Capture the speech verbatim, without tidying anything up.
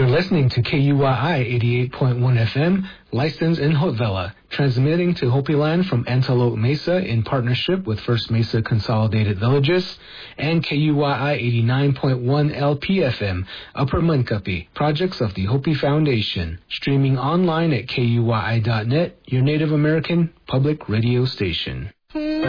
You're listening to K U Y I eighty-eight point one F M, licensed in Haute Villa, transmitting to Hopi Land from Antelope Mesa in partnership with First Mesa Consolidated Villages, and K U Y I eighty-nine point one L P F M, Upper Munkapi, projects of the Hopi Foundation, streaming online at K U Y I dot net, your Native American public radio station.